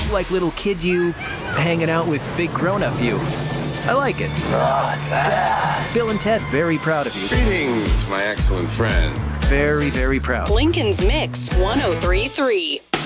like little kid you hanging out with big grown-up you. I like it. Bill and Ted, very proud of you. Greetings, my excellent friend. Very, very proud. Lincoln's Mix 1033.